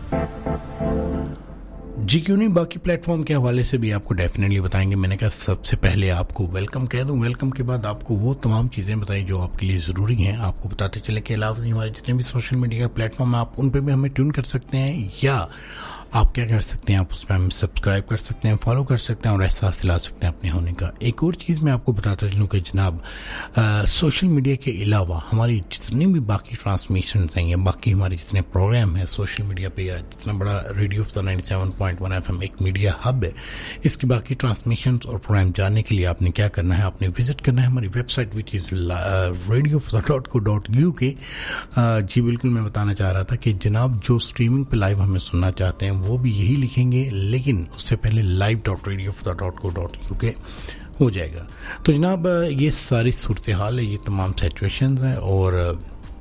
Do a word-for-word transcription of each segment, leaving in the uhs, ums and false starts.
जी क्यों नहीं, बाकी प्लेटफॉर्म के हवाले से भी आपको डेफिनेटली बताएंगे। मैंने कहा सबसे पहले आपको वेलकम कह दूं, वेलकम के बाद आपको वो तमाम चीज़ें बताई जो आपके लिए ज़रूरी हैं। आपको बताते चले कि अलावा हमारे जितने भी सोशल मीडिया का प्लेटफॉर्म है आप उन पर भी हमें ट्यून कर सकते हैं, या आप क्या कर सकते हैं, आप उस पर हमें सब्सक्राइब कर सकते हैं, फॉलो कर सकते हैं और एहसास दिला सकते हैं अपने होने का। एक और चीज़ मैं आपको बताता चलूँ कि जनाब आ, सोशल मीडिया के अलावा हमारी जितनी भी बाकी ट्रांसमिशंस हैं या बाकी हमारे जितने प्रोग्राम हैं सोशल मीडिया पे, या जितना बड़ा radio of the ninety seven point one F M एक मीडिया हब है, इसकी बाकी ट्रांसमिशंस और प्रोग्राम जानने के लिए आपने क्या करना है, आपने विजिट करना है हमारी website which is radio of the dot co dot U के। जी बिल्कुल, मैं बताना चाह रहा था कि जनाब जो स्ट्रीमिंग पे लाइव हमें सुनना चाहते हैं वो भी यही लिखेंगे, लेकिन उससे पहले live dot radio of the dot co dot U के हो जाएगा। तो जनाब ये सारी सूरत हाल है, ये तमाम सिचुएशंस हैं, और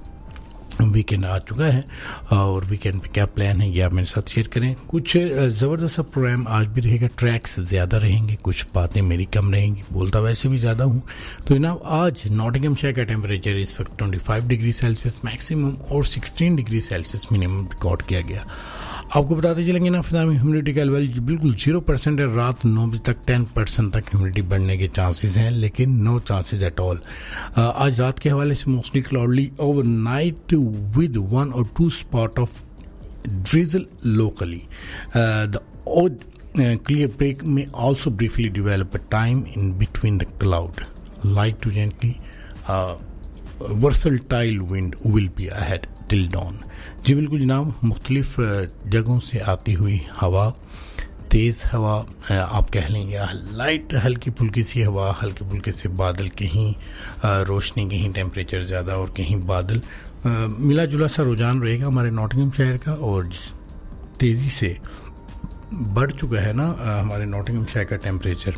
वीकेंड आ चुका है और वीकेंड पे क्या प्लान है ये आप मेरे साथ शेयर करें। कुछ ज़बरदस्त प्रोग्राम आज भी रहेगा, ट्रैक्स ज़्यादा रहेंगे, कुछ बातें मेरी कम रहेंगी, बोलता वैसे भी ज़्यादा हूँ। तो जनाब आज नॉटिंघमशायर का टेम्परेचर इस वक्त पच्चीस डिग्री सेल्सियस मैक्सिमम और सोलह डिग्री सेल्सियस मिनिमम रिकॉर्ड किया गया। आपको बताते चलेंगे ना, फिजा में ह्यूमिडिटी का लेवल बिल्कुल जीरो परसेंट है। रात नौ बजे तक टेन परसेंट तक ह्यूमिडिटी बढ़ने के चांसेस हैं, लेकिन नो चांसेस एट ऑल। आज रात के हवाले से mostly cloudy overnight with one or two spot of drizzle locally. Uh, the odd uh, clear break may also briefly develop a time in between the cloud. Light to gently uh, versatile wind will be ahead till dawn. जी बिल्कुल जनाब, मुख्तलिफ जगहों से आती हुई हवा, तेज़ हवा आप कह लें, या लाइट हल्की फुल्की सी हवा, हल्के फुल्के से बादल, कहीं रोशनी, कहीं टेम्परेचर ज़्यादा और कहीं बादल, मिला जुला सा रुझान रहेगा हमारे नॉटिंघमशायर का। और जिस तेज़ी से बढ़ चुका है ना हमारे नॉटिंघमशायर का टेम्परेचर,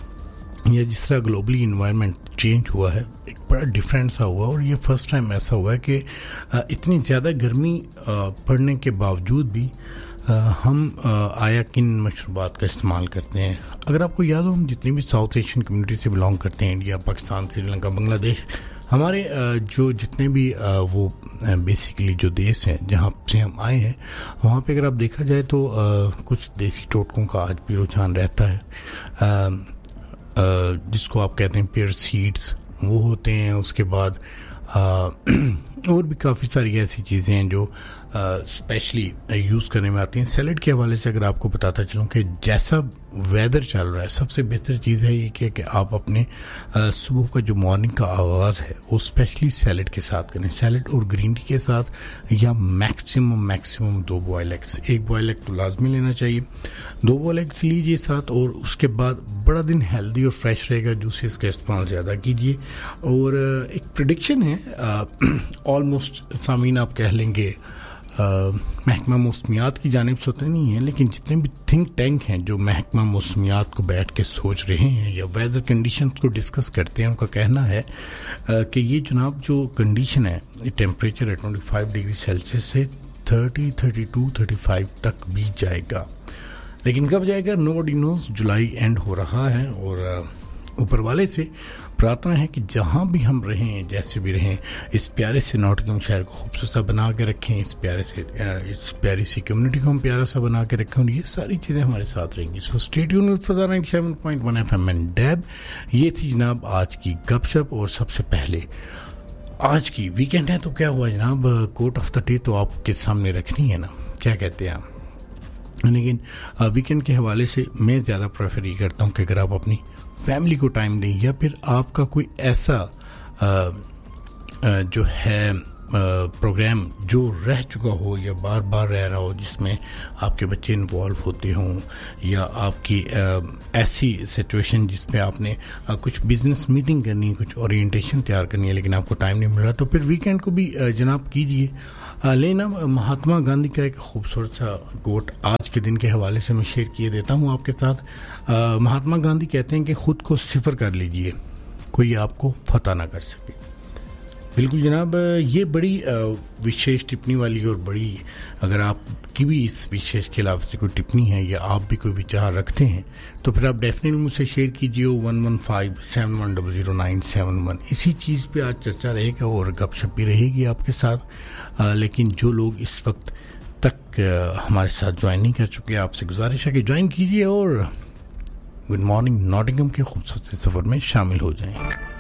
या जिस तरह ग्लोबली इन्वायरमेंट चेंज हुआ है, एक बड़ा डिफरेंट सा हुआ। और ये फर्स्ट टाइम ऐसा हुआ है कि इतनी ज़्यादा गर्मी पड़ने के बावजूद भी हम आया किन मशरूबात का इस्तेमाल करते हैं। अगर आपको याद हो, हम जितनी भी साउथ एशियन कम्युनिटी से बिलोंग करते हैं, इंडिया, पाकिस्तान, श्रीलंका, बांग्लादेश, हमारे जो जितने भी वो बेसिकली जो देश हैं जहाँ से हम आए हैं, वहाँ पे अगर आप देखा जाए तो कुछ देसी टोटकों का आज भी रुझान रहता है, जिसको आप कहते हैं पेयर सीड्स, वो होते हैं। उसके बाद और भी काफ़ी सारी ऐसी चीज़ें हैं जो स्पेशली यूज़ करने में आती हैं। सैलड के हवाले से अगर आपको बताता चलूँ कि जैसा वेदर चल रहा है, सबसे बेहतर चीज़ है ये कि, कि आप अपने सुबह का जो मॉर्निंग का आगाज़ है वो स्पेशली सैलड के साथ करें, सैलड और ग्रीन टी के साथ, या मैक्सिमम मैक्सिमम दो बॉयल एग्स, एक बॉयल एग तो लाजमी लेना चाहिए, दो बॉयल एग्स लीजिए साथ, और उसके बाद बड़ा दिन हेल्दी और फ्रेश रहेगा। जूसेस का इस्तेमाल ज़्यादा कीजिए। और एक प्रेडिक्शन है ऑलमोस्ट सामीन आप कह लेंगे महकमा मौसमियात की जानिब से तो नहीं है, लेकिन जितने भी थिंक टैंक हैं जो महकमा मौसमियात को बैठ के सोच रहे हैं या वेदर कंडीशंस को डिस्कस करते हैं, उनका कहना है कि ये जनाब जो कंडीशन है, टेम्परेचर है पच्चीस डिग्री सेल्सियस से तीस, थर्टी टू, थर्टी फाइव तक भी जाएगा। लेकिन कब जाएगा नोबडी नोज। जुलाई एंड हो रहा है और ऊपर वाले से प्रार्थना है कि जहाँ भी हम रहें, जैसे भी रहें, इस प्यारे से नॉटिंघमशायर को खूबसूरत बना के रखें, इस प्यारे से इस प्यारी सी कम्युनिटी को हम प्यारा सा बना के रखें, और ये सारी चीज़ें हमारे साथ रहेंगी। So stay tuned with फजा ninety seven point one FM and dab. ये थी जनाब आज की गपशप। और सबसे पहले आज की वीकेंड है तो क्या हुआ जनाब, कोट ऑफ द डे तो आपके सामने रखनी है ना, क्या कहते हैं आप। लेकिन वीकेंड के हवाले से मैं ज़्यादा प्रेफर ये करता हूँ कि अगर आप अपनी फैमिली को टाइम दें, या फिर आपका कोई ऐसा आ, आ, जो है प्रोग्राम जो रह चुका हो या बार बार रह रहा हो, जिसमें आपके बच्चे इन्वॉल्व होते हों, या आपकी आ, ऐसी सिचुएशन जिसमें आपने आ, कुछ बिजनेस मीटिंग करनी है, कुछ ओरिएंटेशन तैयार करनी है, लेकिन आपको टाइम नहीं मिल रहा, तो फिर वीकेंड को भी आ, जनाब कीजिए। लेना महात्मा गांधी का एक खूबसूरत सा कोट आज के दिन के हवाले से मैं शेयर किए देता हूँ आपके साथ। आ, महात्मा गांधी कहते हैं कि खुद को सिफर कर लीजिए, कोई आपको फतह ना कर सके। बिल्कुल जनाब, ये बड़ी विशेष टिप्पणी वाली, और बड़ी, अगर आपकी भी इस विशेष के अलावा से कोई टिप्पणी है या आप भी कोई विचार रखते हैं तो फिर आप डेफिनेटली मुझसे शेयर कीजिए। One one five seven one double zero nine seven one इसी चीज़ पे आज चर्चा रहेगा और गपशप भी रहेगी आपके साथ। आ, लेकिन जो लोग इस वक्त تک ہمارے ساتھ جوائن نہیں کر چکے، آپ سے گزارش ہے کہ جوائن کیجیے اور گڈ مارننگ ناٹنگھم کے خوبصورت سفر میں شامل ہو جائیں.